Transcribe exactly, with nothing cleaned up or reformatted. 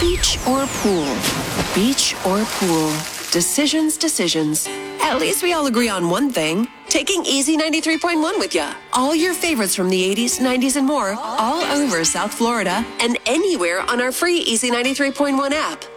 Beach or pool? Beach or pool? Decisions, decisions. At least we all agree on one thing. Taking Easy ninety-three point one with ya. All your favorites from the eighties, nineties, and more, all over South Florida, and anywhere on our free Easy ninety-three point one app.